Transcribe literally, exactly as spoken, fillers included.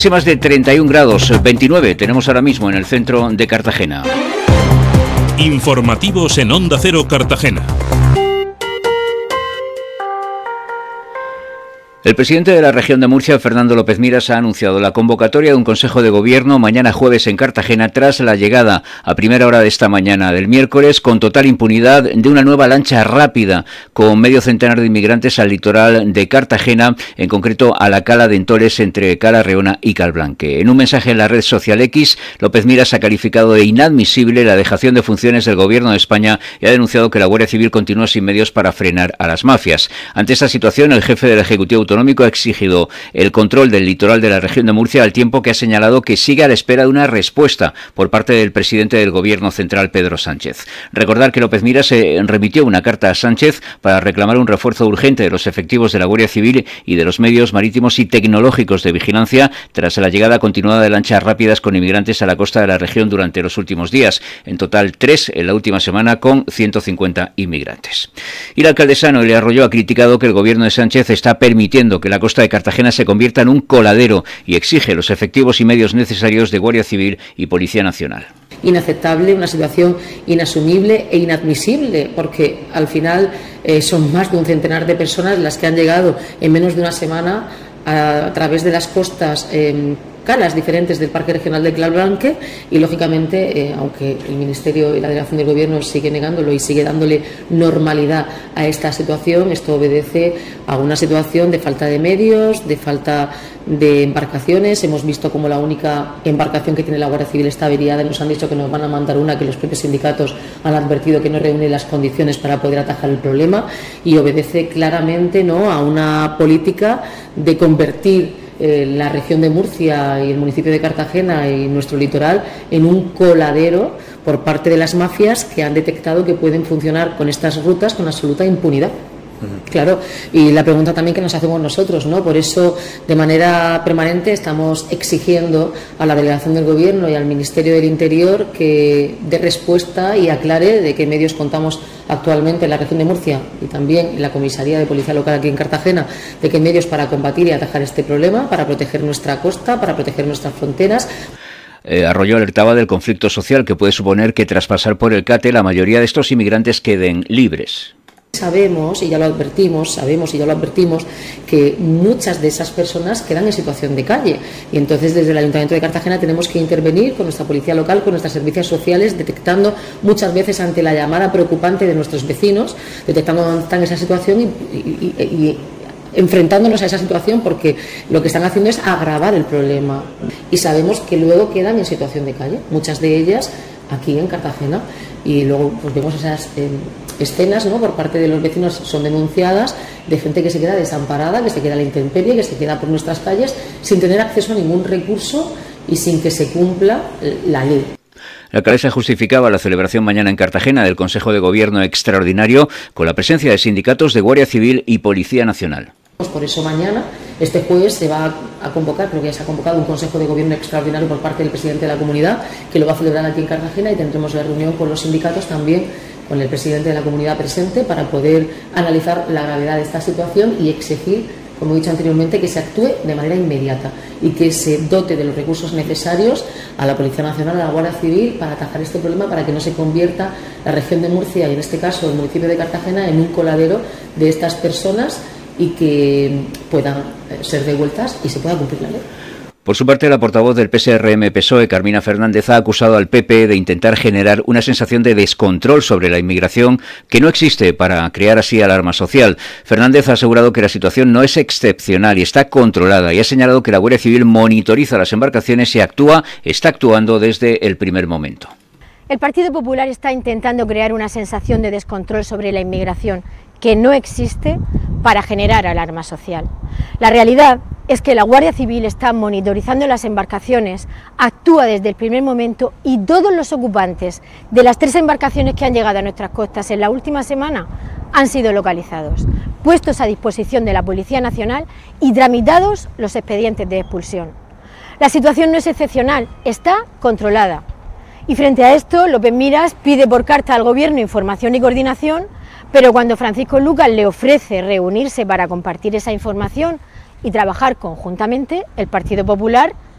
Más de treinta y un grados, veintinueve tenemos ahora mismo en el centro de Cartagena. Informativos en Onda Cero Cartagena. El presidente de la región de Murcia, Fernando López Miras, ha anunciado la convocatoria de un Consejo de Gobierno mañana jueves en Cartagena tras la llegada a primera hora de esta mañana del miércoles con total impunidad de una nueva lancha rápida con medio centenar de inmigrantes al litoral de Cartagena, en concreto a la cala de Entores entre Cala Reona y Calblanque. En un mensaje en la red social X, López Miras ha calificado de inadmisible la dejación de funciones del Gobierno de España y ha denunciado que la Guardia Civil continúa sin medios para frenar a las mafias. Ante esta situación, el jefe del Ejecutivo Autonómico ha exigido el control del litoral de la región de Murcia, al tiempo que ha señalado que sigue a la espera de una respuesta por parte del presidente del Gobierno central, Pedro Sánchez. Recordar que López Miras se remitió una carta a Sánchez para reclamar un refuerzo urgente de los efectivos de la Guardia Civil y de los medios marítimos y tecnológicos de vigilancia tras la llegada continuada de lanchas rápidas con inmigrantes a la costa de la región durante los últimos días. En total, tres en la última semana con ciento cincuenta inmigrantes. Y la alcaldesa Noelia Arroyo ha criticado que el Gobierno de Sánchez está permitiendo que la costa de Cartagena se convierta en un coladero y exige los efectivos y medios necesarios de Guardia Civil y Policía Nacional. Inaceptable, una situación inasumible e inadmisible, porque al final eh, son más de un centenar de personas las que han llegado en menos de una semana a, a través de las costas eh, calas diferentes del Parque Regional de Calblanque y, lógicamente, eh, aunque el Ministerio y la Delegación del Gobierno sigue negándolo y sigue dándole normalidad a esta situación, esto obedece a una situación de falta de medios, de falta de embarcaciones. Hemos visto como la única embarcación que tiene la Guardia Civil está averiada y nos han dicho que nos van a mandar una que los propios sindicatos han advertido que no reúne las condiciones para poder atajar el problema, y obedece claramente, ¿no?, a una política de convertir la región de Murcia y el municipio de Cartagena y nuestro litoral en un coladero por parte de las mafias que han detectado que pueden funcionar con estas rutas con absoluta impunidad. Claro, y la pregunta también que nos hacemos nosotros, ¿no? Por eso, de manera permanente, estamos exigiendo a la Delegación del Gobierno y al Ministerio del Interior que dé respuesta y aclare de qué medios contamos actualmente en la región de Murcia y también en la Comisaría de Policía Local aquí en Cartagena, de qué medios para combatir y atajar este problema, para proteger nuestra costa, para proteger nuestras fronteras. Eh, Arroyo alertaba del conflicto social que puede suponer que tras pasar por el CATE la mayoría de estos inmigrantes queden libres. Sabemos, y ya lo advertimos, sabemos y ya lo advertimos, que muchas de esas personas quedan en situación de calle, y entonces desde el Ayuntamiento de Cartagena tenemos que intervenir con nuestra policía local, con nuestros servicios sociales, detectando muchas veces ante la llamada preocupante de nuestros vecinos, detectando dónde están en esa situación y, y, y, y enfrentándonos a esa situación, porque lo que están haciendo es agravar el problema, y sabemos que luego quedan en situación de calle, muchas de ellas aquí en Cartagena, y luego pues vemos esas eh, escenas, ¿no?, por parte de los vecinos, son denunciadas, de gente que se queda desamparada, que se queda a la intemperie, que se queda por nuestras calles sin tener acceso a ningún recurso y sin que se cumpla la ley. La alcaldesa justificaba la celebración mañana en Cartagena del Consejo de Gobierno extraordinario con la presencia de sindicatos de Guardia Civil y Policía Nacional. Por eso mañana, este jueves, se va a convocar, creo que ya se ha convocado un Consejo de Gobierno extraordinario por parte del presidente de la comunidad, que lo va a celebrar aquí en Cartagena, y tendremos la reunión con los sindicatos también, con el presidente de la comunidad presente, para poder analizar la gravedad de esta situación y exigir, como he dicho anteriormente, que se actúe de manera inmediata y que se dote de los recursos necesarios a la Policía Nacional, a la Guardia Civil, para atajar este problema, para que no se convierta la región de Murcia y en este caso el municipio de Cartagena en un coladero de estas personas y que puedan ser devueltas y se pueda cumplir la ley. Por su parte, la portavoz del P S R M P S O E, Carmina Fernández, ha acusado al P P de intentar generar una sensación de descontrol sobre la inmigración que no existe para crear así alarma social. Fernández ha asegurado que la situación no es excepcional y está controlada, y ha señalado que la Guardia Civil monitoriza las embarcaciones y actúa, está actuando desde el primer momento. El Partido Popular está intentando crear una sensación de descontrol sobre la inmigración que no existe para generar alarma social. La realidad es que la Guardia Civil está monitorizando las embarcaciones, actúa desde el primer momento, y todos los ocupantes de las tres embarcaciones que han llegado a nuestras costas en la última semana han sido localizados, puestos a disposición de la Policía Nacional y tramitados los expedientes de expulsión. La situación no es excepcional, está controlada. Y frente a esto, López Miras pide por carta al Gobierno información y coordinación, pero cuando Francisco Lucas le ofrece reunirse para compartir esa información y trabajar conjuntamente, el Partido Popular